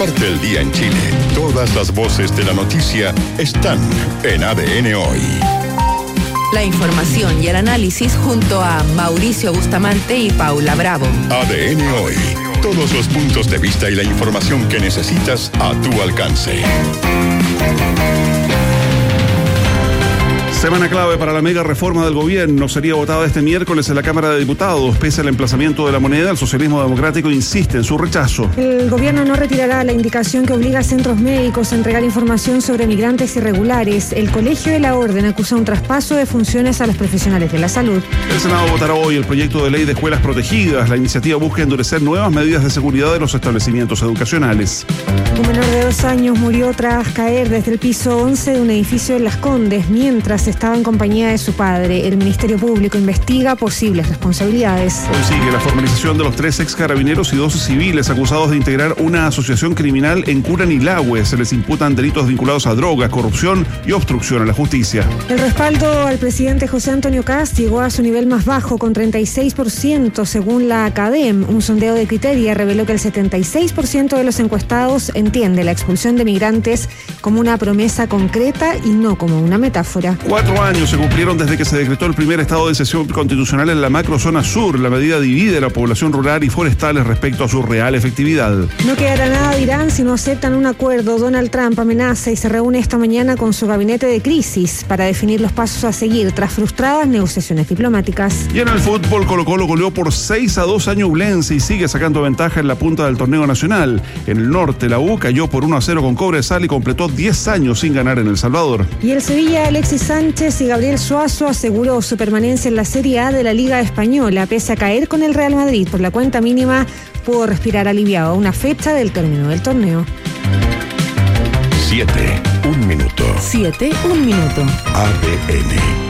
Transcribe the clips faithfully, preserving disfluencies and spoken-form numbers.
Parte el día en Chile. Todas las voces de la noticia están en A D N Hoy. La información y el análisis junto a Mauricio Bustamante y Paula Bravo. A D N Hoy. Todos los puntos de vista y la información que necesitas a tu alcance. Semana clave para la mega reforma del gobierno. Sería votada este miércoles en la Cámara de Diputados. Pese al emplazamiento de la moneda, el socialismo democrático insiste en su rechazo. El gobierno no retirará la indicación que obliga a centros médicos a entregar información sobre migrantes irregulares. El Colegio de la Orden acusa un traspaso de funciones a los profesionales de la salud. El Senado votará hoy el proyecto de ley de escuelas protegidas. La iniciativa busca endurecer nuevas medidas de seguridad de los establecimientos educacionales. Un menor de dos años murió tras caer desde el piso once de un edificio en Las Condes, mientras estaba en compañía de su padre. El Ministerio Público investiga posibles responsabilidades. Hoy sigue la formalización de los tres ex carabineros y doce civiles acusados de integrar una asociación criminal en Curanilahue. Se les imputan delitos vinculados a drogas, corrupción y obstrucción a la justicia. El respaldo al presidente José Antonio Kast llegó a su nivel más bajo, con treinta y seis por ciento según la Academ. Un sondeo de Criteria reveló que el setenta y seis por ciento de los encuestados entiende la expulsión de migrantes como una promesa concreta y no como una metáfora. Cuatro años se cumplieron desde que se decretó el primer estado de excepción constitucional en la macrozona sur. La medida divide a la población rural y forestales respecto a su real efectividad. No quedará nada de Irán si no aceptan un acuerdo. Donald Trump amenaza y se reúne esta mañana con su gabinete de crisis para definir los pasos a seguir tras frustradas negociaciones diplomáticas. Y en el fútbol, Colo-Colo goleó por seis a dos a Ñublense y sigue sacando ventaja en la punta del torneo nacional. En el norte, la U cayó por uno a cero con Cobresal y completó diez años sin ganar en El Salvador. Y el Sevilla, Alexis Sánchez y Gabriel Suazo aseguró su permanencia en la Serie A de la Liga Española. Pese a caer con el Real Madrid por la cuenta mínima, pudo respirar aliviado a una fecha del término del torneo. Siete, un minuto. Siete, un minuto. A D N.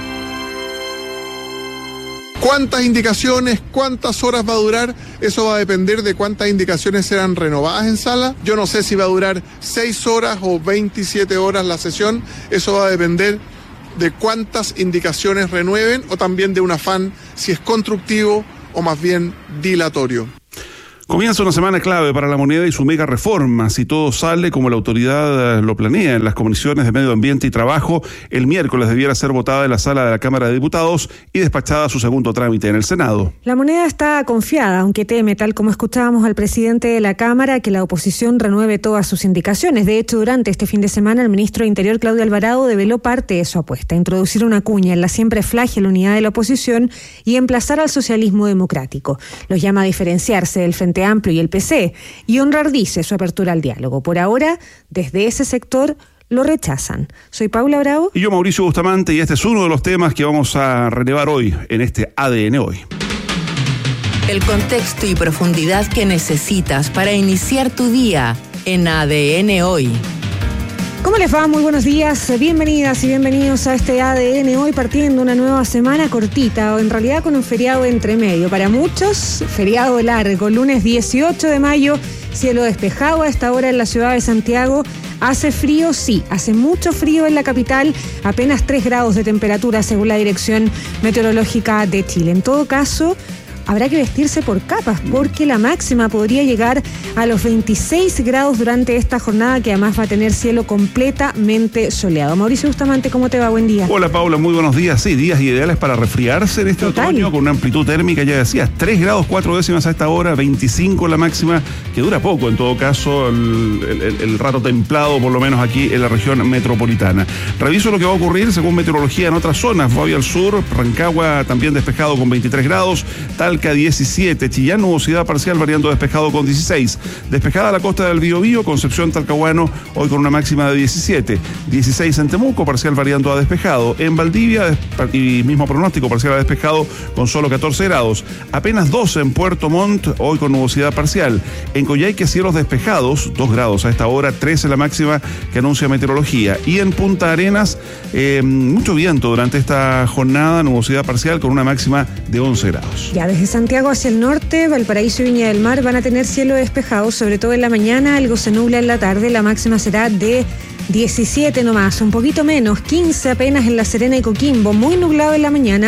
¿Cuántas indicaciones, cuántas horas va a durar? Eso va a depender de cuántas indicaciones serán renovadas en sala. Yo no sé si va a durar seis horas o veintisiete horas la sesión. Eso va a depender de cuántas indicaciones renueven o también de un afán, si es constructivo o más bien dilatorio. Comienza una semana clave para la moneda y su mega reforma. Si todo sale como la autoridad lo planea en las comisiones de Medio Ambiente y Trabajo, el miércoles debiera ser votada en la sala de la Cámara de Diputados y despachada a su segundo trámite en el Senado. La moneda está confiada, aunque teme, tal como escuchábamos al presidente de la Cámara, que la oposición renueve todas sus indicaciones. De hecho, durante este fin de semana, el ministro de Interior, Claudio Alvarado, develó parte de su apuesta: introducir una cuña en la siempre frágil unidad de la oposición y emplazar al socialismo democrático. Los llama a diferenciarse del Frente Amplio y el P C y honrar, dice, su apertura al diálogo. Por ahora, desde ese sector lo rechazan. Soy Paula Bravo. Y yo, Mauricio Bustamante, y este es uno de los temas que vamos a relevar hoy en este A D N Hoy. El contexto y profundidad que necesitas para iniciar tu día en A D N Hoy. ¿Cómo les va? Muy buenos días, bienvenidas y bienvenidos a este A D N Hoy, partiendo una nueva semana cortita, o en realidad con un feriado entre medio. Para muchos, feriado largo, lunes dieciocho de mayo, cielo despejado a esta hora en la ciudad de Santiago. Hace frío, sí, hace mucho frío en la capital, apenas tres grados de temperatura según la Dirección Meteorológica de Chile. En todo caso, habrá que vestirse por capas, porque la máxima podría llegar a los veintiséis grados durante esta jornada, que además va a tener cielo completamente soleado. Mauricio Bustamante, ¿cómo te va? Buen día. Hola, Paula, muy buenos días. Sí, días ideales para resfriarse en este Total. otoño, con una amplitud térmica, ya decías, tres grados cuatro décimas a esta hora, veinticinco la máxima, que dura poco en todo caso, el, el, el rato templado, por lo menos aquí en la región metropolitana. Reviso lo que va a ocurrir según meteorología en otras zonas. Voy al sur, Rancagua también despejado con veintitrés grados, tal diecisiete, Chillán, nubosidad parcial variando despejado con dieciséis. Despejada la costa del Biobío, Concepción, Talcahuano, hoy con una máxima de diecisiete. dieciséis en Temuco, parcial variando a despejado. En Valdivia, y mismo pronóstico, parcial a despejado con solo catorce grados. Apenas doce en Puerto Montt, hoy con nubosidad parcial. En Coyhaique, cielos despejados, dos grados a esta hora, trece la máxima que anuncia meteorología. Y en Punta Arenas, eh, mucho viento durante esta jornada, nubosidad parcial con una máxima de once grados. Ya desde Santiago hacia el norte, Valparaíso y Viña del Mar van a tener cielo despejado, sobre todo en la mañana, algo se nubla en la tarde, la máxima será de diecisiete nomás, un poquito menos, quince apenas en La Serena y Coquimbo, muy nublado en la mañana,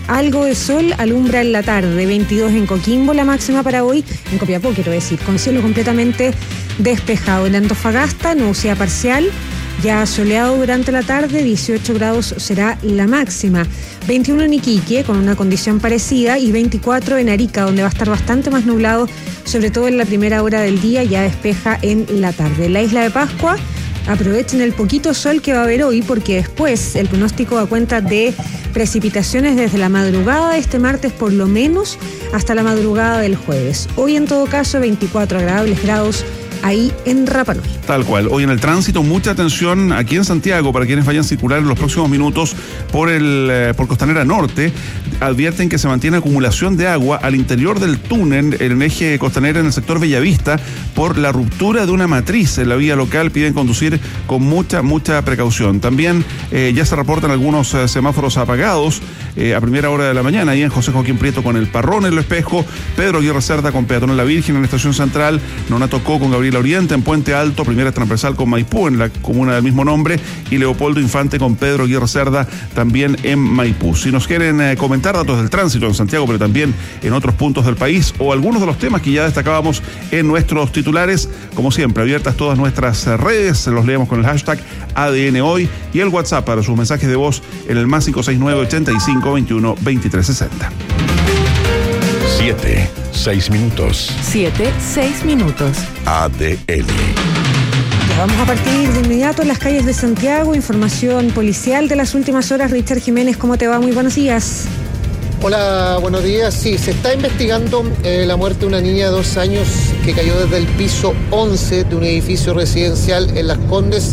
Algo de sol alumbra en la tarde, veintidós en Coquimbo la máxima para hoy, en Copiapó quiero decir, con cielo completamente despejado. En Antofagasta, nubosidad parcial, ya soleado durante la tarde, dieciocho grados será la máxima. veintiuno en Iquique, con una condición parecida, y veinticuatro en Arica, donde va a estar bastante más nublado, sobre todo en la primera hora del día, ya despeja en la tarde. En la isla de Pascua, aprovechen el poquito sol que va a haber hoy, porque después el pronóstico da cuenta de precipitaciones desde la madrugada de este martes por lo menos hasta la madrugada del jueves. Hoy en todo caso veinticuatro agradables grados ahí en Rapa Nui. Tal cual. Hoy en el tránsito, mucha atención aquí en Santiago para quienes vayan a circular en los próximos minutos por el eh, por Costanera Norte. Advierten que se mantiene acumulación de agua al interior del túnel en el eje Costanera en el sector Bellavista por la ruptura de una matriz en la vía local. Piden conducir con mucha, mucha precaución. También eh, ya se reportan algunos eh, semáforos apagados eh, a primera hora de la mañana, ahí en José Joaquín Prieto con el Parrón en el Espejo, Pedro Aguirre Cerda con Peatón en la Virgen en la Estación Central, Nonato Co con Gabriel Oriente en Puente Alto, primera transversal con Maipú en la comuna del mismo nombre, y Leopoldo Infante con Pedro Aguirre Cerda también en Maipú. Si nos quieren eh, comentar datos del tránsito en Santiago, pero también en otros puntos del país, o algunos de los temas que ya destacábamos en nuestros titulares, como siempre, abiertas todas nuestras redes, los leemos con el hashtag A D N Hoy y el WhatsApp para sus mensajes de voz en el más cinco seis nueve, ochenta y cinco, veintiuno, veintitrés, sesenta. Siete, seis minutos. Siete, seis minutos. A D N. Vamos a partir de inmediato en las calles de Santiago. Información policial de las últimas horas. Richard Jiménez, ¿cómo te va? Muy buenos días. Hola, buenos días. Sí, se está investigando eh, la muerte de una niña de dos años que cayó desde el piso once de un edificio residencial en Las Condes.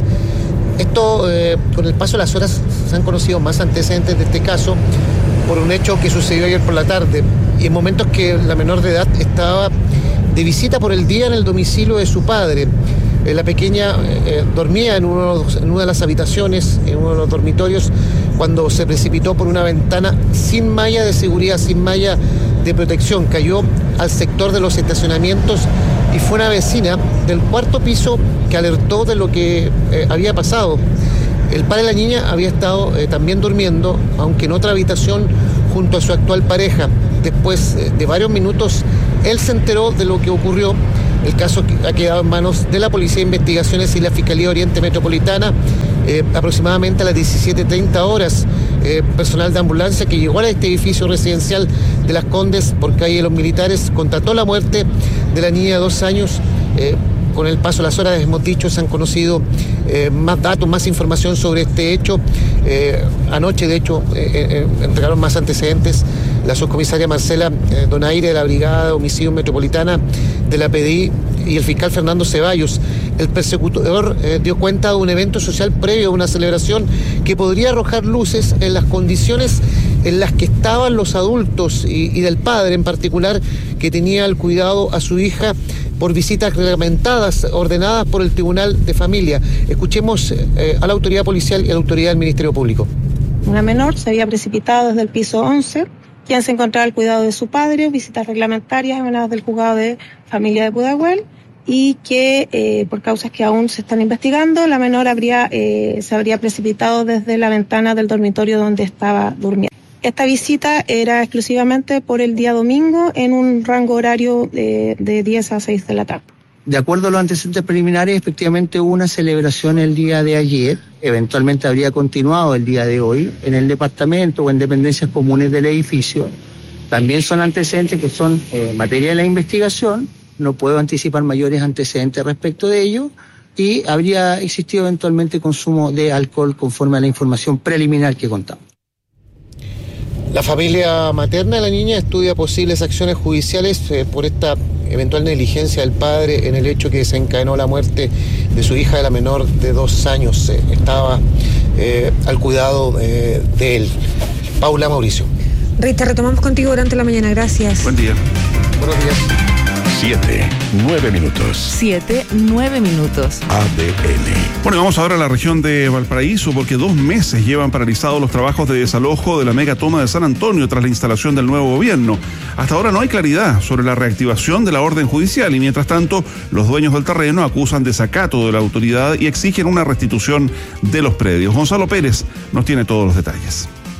Esto, eh, con el paso de las horas, se han conocido más antecedentes de este caso por un hecho que sucedió ayer por la tarde y en momentos que la menor de edad estaba de visita por el día en el domicilio de su padre. Eh, la pequeña eh, dormía en, uno, en una de las habitaciones, en uno de los dormitorios, cuando se precipitó por una ventana sin malla de seguridad, sin malla de protección. Cayó al sector de los estacionamientos y fue una vecina del cuarto piso que alertó de lo que eh, había pasado. El padre de la niña había estado eh, también durmiendo, aunque en otra habitación junto a su actual pareja. Después eh, de varios minutos, él se enteró de lo que ocurrió. El caso ha quedado en manos de la Policía de Investigaciones y la Fiscalía Oriente Metropolitana. Eh, aproximadamente a las diecisiete treinta horas, eh, personal de ambulancia que llegó a este edificio residencial de Las Condes por calle de los Militares constató la muerte de la niña de dos años. Eh, con el paso de las horas, hemos dicho, se han conocido eh, más datos, más información sobre este hecho. Eh, anoche, de hecho, eh, eh, entregaron más antecedentes la subcomisaria Marcela eh, Donaire de la Brigada de Homicidios Metropolitana de la P D I y el fiscal Fernando Ceballos. El persecutor eh, dio cuenta de un evento social previo a una celebración que podría arrojar luces en las condiciones en las que estaban los adultos y, y del padre en particular, que tenía el cuidado a su hija por visitas reglamentadas, ordenadas por el Tribunal de Familia. Escuchemos eh, a la autoridad policial y a la autoridad del Ministerio Público. Una menor se había precipitado desde el piso once, quien se encontraba al cuidado de su padre, visitas reglamentarias emanadas del juzgado de familia de Pudahuel, y que eh, por causas que aún se están investigando, la menor habría eh, se habría precipitado desde la ventana del dormitorio donde estaba durmiendo. Esta visita era exclusivamente por el día domingo en un rango horario de, de diez a seis de la tarde. De acuerdo a los antecedentes preliminares, efectivamente hubo una celebración el día de ayer, eventualmente habría continuado el día de hoy en el departamento o en dependencias comunes del edificio. También son antecedentes que son eh, materia de la investigación, no puedo anticipar mayores antecedentes respecto de ello, y habría existido eventualmente consumo de alcohol conforme a la información preliminar que contamos. La familia materna de la niña estudia posibles acciones judiciales eh, por esta eventual negligencia del padre en el hecho que desencadenó la muerte de su hija, de la menor de dos años. Eh, estaba eh, al cuidado eh, de él. Paula, Mauricio. Rita, retomamos contigo durante la mañana. Gracias. Buen día. Buenos días. Siete, nueve minutos. Siete, nueve minutos. A D N. Bueno, vamos ahora a la región de Valparaíso, porque dos meses llevan paralizados los trabajos de desalojo de la mega toma de San Antonio tras la instalación del nuevo gobierno. Hasta ahora no hay claridad sobre la reactivación de la orden judicial y, mientras tanto, los dueños del terreno acusan desacato de la autoridad y exigen una restitución de los predios. Gonzalo Pérez nos tiene todos los detalles.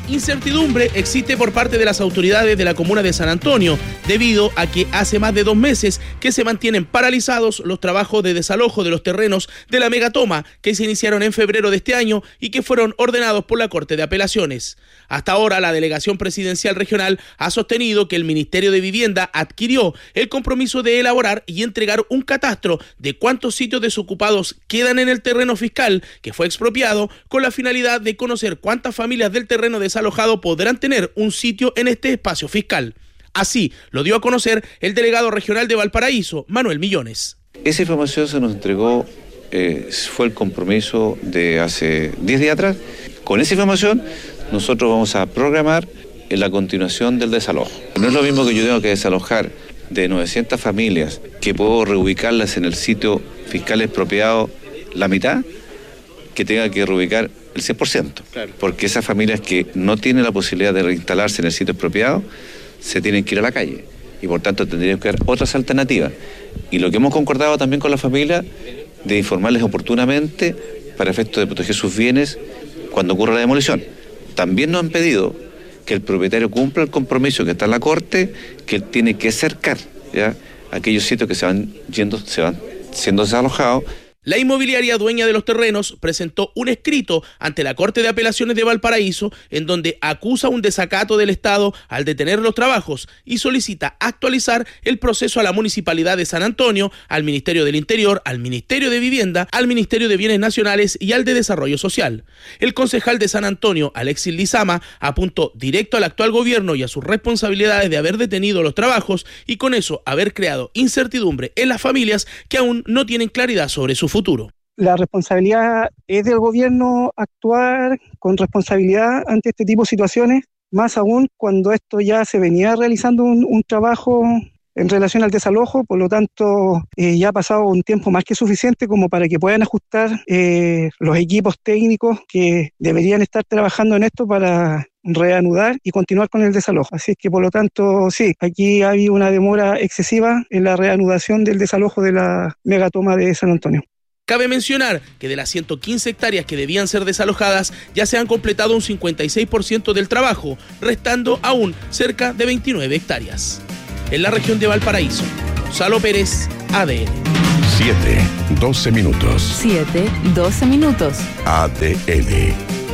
Incertidumbre existe por parte de las autoridades de la comuna de San Antonio, debido a que hace más de dos meses que se mantienen paralizados los trabajos de desalojo de los terrenos de la megatoma que se iniciaron en febrero de este año y que fueron ordenados por la Corte de Apelaciones. Hasta ahora, la Delegación Presidencial Regional ha sostenido que el Ministerio de Vivienda adquirió el compromiso de elaborar y entregar un catastro de cuántos sitios desocupados quedan en el terreno fiscal que fue expropiado, con la finalidad de conocer cuántas familias del terreno desalojado podrán tener un sitio en este espacio fiscal. Así lo dio a conocer el delegado regional de Valparaíso, Manuel Millones. Esa información se nos entregó, eh, fue el compromiso de hace diez días atrás. Con esa información nosotros vamos a programar en la continuación del desalojo. No es lo mismo que yo tengo que desalojar de novecientas familias, que puedo reubicarlas en el sitio fiscal expropiado la mitad, que tenga que reubicar el cien por ciento. Claro. Porque esas familias que no tienen la posibilidad de reinstalarse en el sitio expropiado se tienen que ir a la calle y por tanto tendríamos que dar otras alternativas. Y lo que hemos concordado también con la familia, de informarles oportunamente para efecto de proteger sus bienes cuando ocurra la demolición. También nos han pedido que el propietario cumpla el compromiso que está en la Corte, que él tiene que cercar, ¿ya?, aquellos sitios que se van yendo, se van siendo desalojados. La inmobiliaria dueña de los terrenos presentó un escrito ante la Corte de Apelaciones de Valparaíso en donde acusa un desacato del Estado al detener los trabajos y solicita actualizar el proceso a la Municipalidad de San Antonio, al Ministerio del Interior, al Ministerio de Vivienda, al Ministerio de Bienes Nacionales y al de Desarrollo Social. El concejal de San Antonio, Alexis Lizama, apuntó directo al actual gobierno y a sus responsabilidades de haber detenido los trabajos y con eso haber creado incertidumbre en las familias que aún no tienen claridad sobre su futuro. futuro. La responsabilidad es del gobierno actuar con responsabilidad ante este tipo de situaciones, más aún cuando esto ya se venía realizando un, un trabajo en relación al desalojo, por lo tanto eh, ya ha pasado un tiempo más que suficiente como para que puedan ajustar eh, los equipos técnicos que deberían estar trabajando en esto para reanudar y continuar con el desalojo. Así es que por lo tanto sí, aquí ha habido una demora excesiva en la reanudación del desalojo de la megatoma de San Antonio. Cabe mencionar que de las ciento quince hectáreas que debían ser desalojadas, ya se han completado un cincuenta y seis por ciento del trabajo, restando aún cerca de veintinueve hectáreas. En la región de Valparaíso, Gonzalo Pérez, A D N. siete, doce minutos. siete, doce minutos. A D N.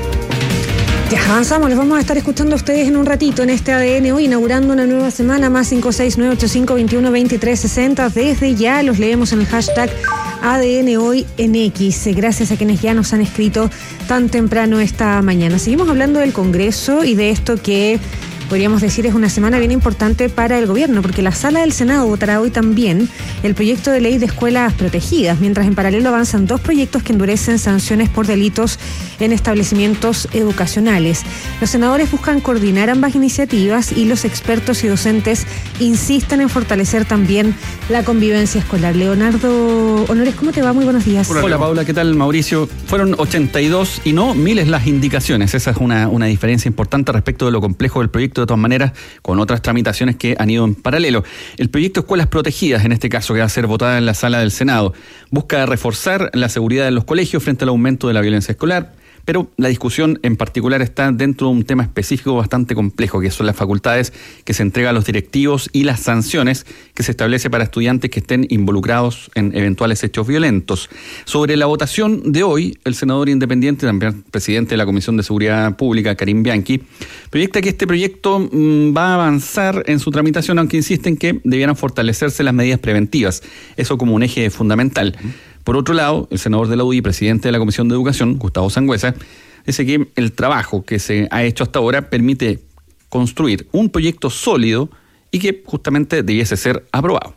Ya avanzamos, les vamos a estar escuchando a ustedes en un ratito en este A D N hoy, inaugurando una nueva semana, más cinco seis nueve ocho cinco dos uno dos tres seis cero. Desde ya los leemos en el hashtag A D N hoy en X. Gracias a quienes ya nos han escrito tan temprano esta mañana. Seguimos hablando del Congreso y de esto que podríamos decir es una semana bien importante para el gobierno, porque la Sala del Senado votará hoy también el proyecto de ley de escuelas protegidas, mientras en paralelo avanzan dos proyectos que endurecen sanciones por delitos en establecimientos educacionales. Los senadores buscan coordinar ambas iniciativas y los expertos y docentes insisten en fortalecer también la convivencia escolar. Leonardo Honores, ¿cómo te va? Muy buenos días. Hola, Paula, ¿qué tal, Mauricio? Fueron ochenta y dos y no miles las indicaciones. Esa es una, una diferencia importante respecto de lo complejo del proyecto, de todas maneras, con otras tramitaciones que han ido en paralelo. El proyecto Escuelas Protegidas, en este caso, que va a ser votada en la Sala del Senado, busca reforzar la seguridad en los colegios frente al aumento de la violencia escolar. Pero la discusión en particular está dentro de un tema específico bastante complejo, que son las facultades que se entregan a los directivos y las sanciones que se establece para estudiantes que estén involucrados en eventuales hechos violentos. Sobre la votación de hoy, el senador independiente, también presidente de la Comisión de Seguridad Pública, Karim Bianchi, proyecta que este proyecto mmm, va a avanzar en su tramitación, aunque insiste en que debieran fortalecerse las medidas preventivas, eso como un eje fundamental. Por otro lado, el senador de la U D I, presidente de la Comisión de Educación, Gustavo Sangüesa, dice que el trabajo que se ha hecho hasta ahora permite construir un proyecto sólido y que justamente debiese ser aprobado.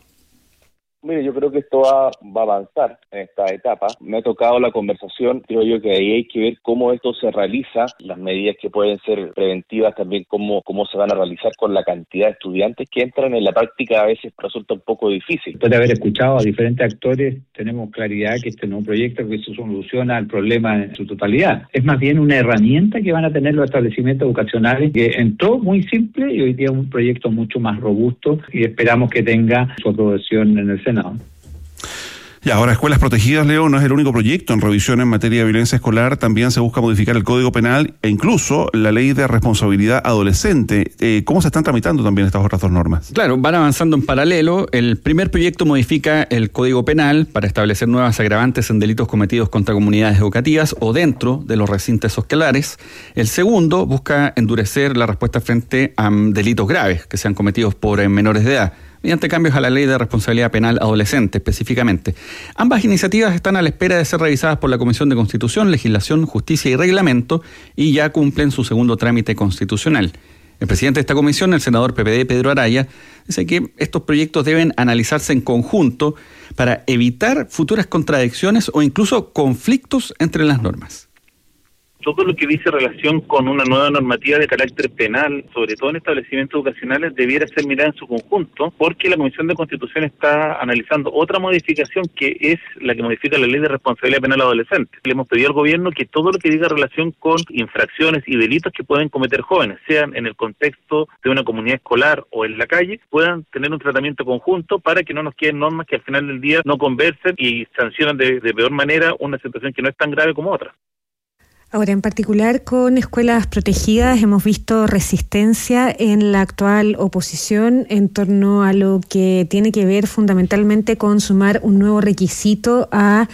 Mire, yo creo que esto va, va a avanzar en esta etapa. Me ha tocado la conversación, creo yo que ahí hay que ver cómo esto se realiza, las medidas que pueden ser preventivas, también cómo, cómo se van a realizar con la cantidad de estudiantes que entran en la práctica. A veces resulta un poco difícil. Después de haber escuchado a diferentes actores, tenemos claridad que este no es un proyecto que se soluciona el problema en su totalidad. Es más bien una herramienta que van a tener los establecimientos educacionales, que entró muy simple y hoy día es un proyecto mucho más robusto y esperamos que tenga su aprobación en el Senado. Y ahora, Escuelas Protegidas, Leo, no es el único proyecto en revisión en materia de violencia escolar. También se busca modificar el Código Penal e incluso la Ley de Responsabilidad Adolescente. Eh, ¿Cómo se están tramitando también estas otras dos normas? Claro, van avanzando en paralelo. El primer proyecto modifica el Código Penal para establecer nuevas agravantes en delitos cometidos contra comunidades educativas o dentro de los recintos escolares. El segundo busca endurecer la respuesta frente a um, delitos graves que sean cometidos por eh, menores de edad, mediante cambios a la Ley de Responsabilidad Penal Adolescente específicamente. Ambas iniciativas están a la espera de ser revisadas por la Comisión de Constitución, Legislación, Justicia y Reglamento y ya cumplen su segundo trámite constitucional. El presidente de esta comisión, el senador P P D, Pedro Araya, dice que estos proyectos deben analizarse en conjunto para evitar futuras contradicciones o incluso conflictos entre las normas. Todo lo que dice relación con una nueva normativa de carácter penal, sobre todo en establecimientos educacionales, debiera ser mirada en su conjunto, porque la Comisión de Constitución está analizando otra modificación que es la que modifica la Ley de Responsabilidad Penal Adolescente. Le hemos pedido al gobierno que todo lo que diga relación con infracciones y delitos que pueden cometer jóvenes, sean en el contexto de una comunidad escolar o en la calle, puedan tener un tratamiento conjunto para que no nos queden normas que al final del día no conversen y sancionan de, de peor manera una situación que no es tan grave como otra. Ahora, en particular con escuelas protegidas, hemos visto resistencia en la actual oposición en torno a lo que tiene que ver fundamentalmente con sumar un nuevo requisito a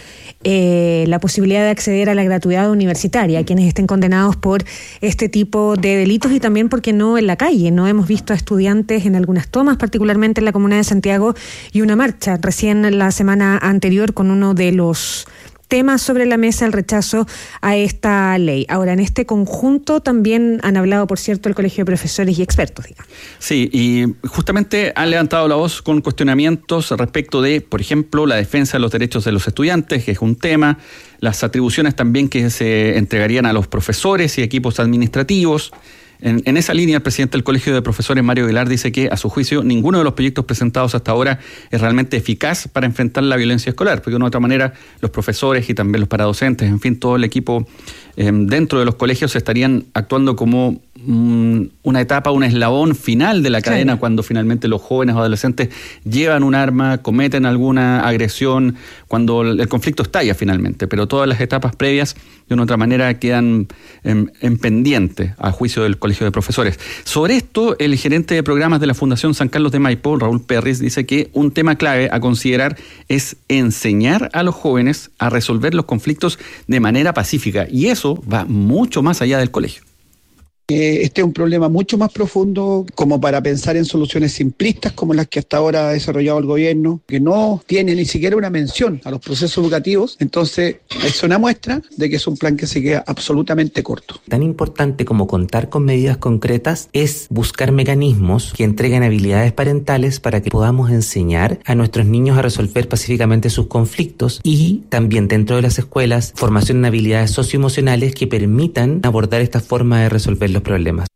eh, la posibilidad de acceder a la gratuidad universitaria, a quienes estén condenados por este tipo de delitos y también, porque no, en la calle. No hemos visto a estudiantes en algunas tomas, particularmente en la comuna de Santiago, y una marcha recién la semana anterior con uno de los temas sobre la mesa, el rechazo a esta ley. Ahora, en este conjunto también han hablado, por cierto, el Colegio de Profesores y Expertos, digamos. Sí, y justamente han levantado la voz con cuestionamientos respecto de, por ejemplo, la defensa de los derechos de los estudiantes, que es un tema, las atribuciones también que se entregarían a los profesores y equipos administrativos. En, en esa línea, el presidente del Colegio de Profesores, Mario Aguilar, dice que, a su juicio, ninguno de los proyectos presentados hasta ahora es realmente eficaz para enfrentar la violencia escolar, porque de una u otra manera los profesores y también los paradocentes, en fin, todo el equipo eh, dentro de los colegios estarían actuando como um, una etapa, un eslabón final de la cadena, sí, cuando finalmente los jóvenes o adolescentes llevan un arma, cometen alguna agresión, cuando el conflicto estalla finalmente, pero todas las etapas previas de una u otra manera quedan en, en pendiente a juicio del Colegio de Profesores. Sobre esto, el gerente de programas de la Fundación San Carlos de Maipo, Raúl Perris, dice que un tema clave a considerar es enseñar a los jóvenes a resolver los conflictos de manera pacífica, y eso va mucho más allá del colegio. Este es un problema mucho más profundo, como para pensar en soluciones simplistas como las que hasta ahora ha desarrollado el gobierno, que no tiene ni siquiera una mención a los procesos educativos. Entonces, es una muestra de que es un plan que se queda absolutamente corto. Tan importante como contar con medidas concretas es buscar mecanismos que entreguen habilidades parentales para que podamos enseñar a nuestros niños a resolver pacíficamente sus conflictos, y también dentro de las escuelas formación en habilidades socioemocionales que permitan abordar esta forma de resolver los problemas.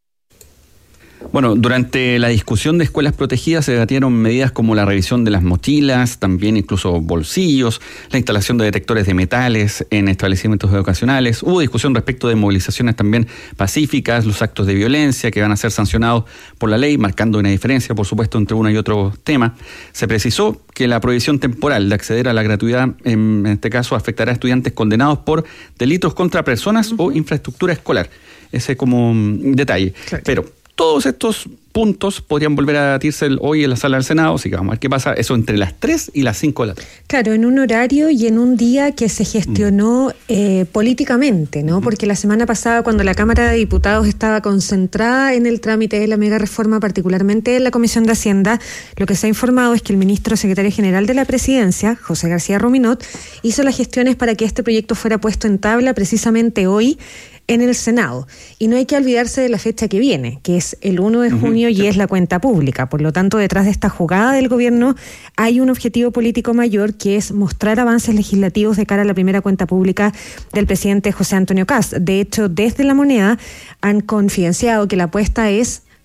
Bueno, durante la discusión de escuelas protegidas se debatieron medidas como la revisión de las mochilas, también incluso bolsillos, la instalación de detectores de metales en establecimientos educacionales. Hubo discusión respecto de movilizaciones también pacíficas, los actos de violencia que van a ser sancionados por la ley, marcando una diferencia, por supuesto, entre uno y otro tema. Se precisó que la prohibición temporal de acceder a la gratuidad, en este caso, afectará a estudiantes condenados por delitos contra personas o infraestructura escolar. Ese como detalle. Claro. Pero todos estos puntos podrían volver a debatirse hoy en la sala del Senado, así que vamos a ver qué pasa, eso entre las tres y las cinco de la tarde. Claro, en un horario y en un día que se gestionó mm. eh, políticamente, ¿no? Mm. Porque la semana pasada, cuando la Cámara de Diputados estaba concentrada en el trámite de la mega reforma, particularmente en la Comisión de Hacienda, lo que se ha informado es que el ministro secretario general de la Presidencia, José García Ruminot, hizo las gestiones para que este proyecto fuera puesto en tabla precisamente hoy en el Senado. Y no hay que olvidarse de la fecha que viene, que es el uno de junio, uh-huh, y sí, es la cuenta pública. Por lo tanto, detrás de esta jugada del gobierno hay un objetivo político mayor, que es mostrar avances legislativos de cara a la primera cuenta pública del presidente José Antonio Kast. De hecho, desde La Moneda han confidenciado que la apuesta es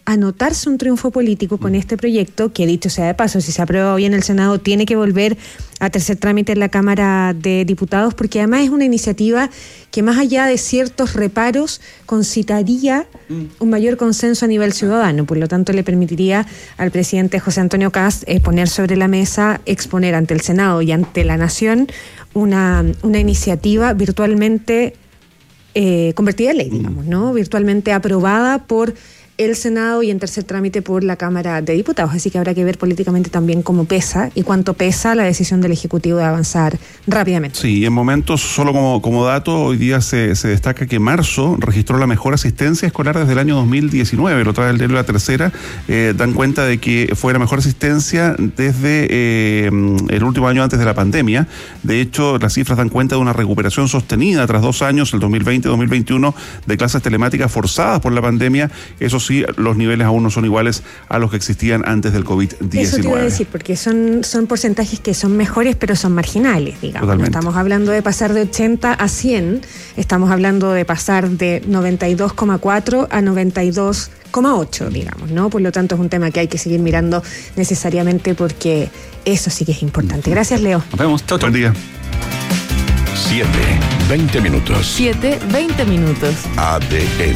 anotarse un triunfo político con este proyecto, que dicho sea de paso, si se aprueba hoy en el Senado, tiene que volver a tercer trámite en la Cámara de Diputados, porque además es una iniciativa que más allá de ciertos reparos concitaría un mayor consenso a nivel ciudadano, por lo tanto le permitiría al presidente José Antonio Kast eh, poner sobre la mesa, exponer ante el Senado y ante la Nación una, una iniciativa virtualmente eh, convertida en ley, digamos, ¿no? Virtualmente aprobada por el Senado y en tercer trámite por la Cámara de Diputados. Así que habrá que ver políticamente también cómo pesa y cuánto pesa la decisión del Ejecutivo de avanzar rápidamente. Sí, en momentos, solo como, como dato, hoy día se, se destaca que marzo registró la mejor asistencia escolar desde el año dos mil diecinueve. Lo trae el diario La Tercera. Eh, dan cuenta de que fue la mejor asistencia desde eh, el último año antes de la pandemia. De hecho, las cifras dan cuenta de una recuperación sostenida tras dos años, el dos mil veinte y dos mil veintiuno, de clases telemáticas forzadas por la pandemia. Eso sí, los niveles aún no son iguales a los que existían antes del covid diecinueve. Eso te iba a decir, porque son, son porcentajes que son mejores, pero son marginales, digamos. No estamos hablando de pasar de ochenta a cien, estamos hablando de pasar de noventa y dos coma cuatro a noventa y dos coma ocho, digamos, ¿no? Por lo tanto, es un tema que hay que seguir mirando necesariamente porque eso sí que es importante. Gracias, Leo. Nos vemos. Chau, chau. Buen día. siete, veinte minutos. siete, veinte minutos. A D N.